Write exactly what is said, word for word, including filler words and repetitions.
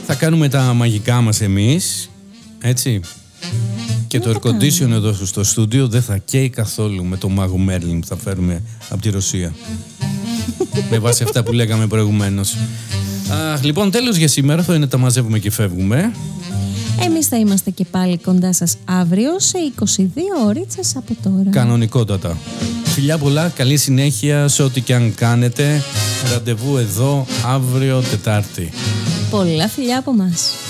Θα κάνουμε τα μαγικά μας εμείς, έτσι. Και το air condition εδώ στο στούντιο δεν θα καίει καθόλου με το μάγο Μέρλιν που θα φέρουμε από τη Ρωσία. Με βάση αυτά που λέγαμε προηγουμένως. Αχ, λοιπόν, τέλος για σήμερα. Θα είναι τα μαζεύουμε και φεύγουμε. Εμείς θα είμαστε και πάλι κοντά σας αύριο σε είκοσι δύο ώριτσες από τώρα. Κανονικότατα. Φιλιά πολλά, καλή συνέχεια σε ό,τι και αν κάνετε. Ραντεβού εδώ αύριο Τετάρτη. Πολλά φιλιά από μας.